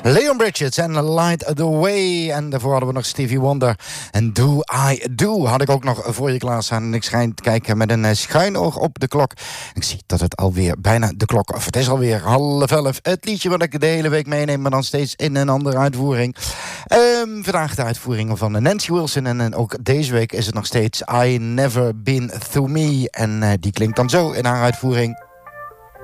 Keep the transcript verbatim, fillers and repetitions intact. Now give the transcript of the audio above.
Leon Bridges en Light the Way. En daarvoor hadden we nog Stevie Wonder. En Do I Do had ik ook nog voor je klaarstaan. En ik schijn te kijken met een schuin oog op de klok. Ik zie dat het alweer bijna de klok... of het is alweer half elf. Het liedje wat ik de hele week meeneem... maar dan steeds in een andere uitvoering. Um, vandaag de uitvoering van Nancy Wilson. En, en ook deze week is het nog steeds I Never Been Through Me. En uh, die klinkt dan zo in haar uitvoering...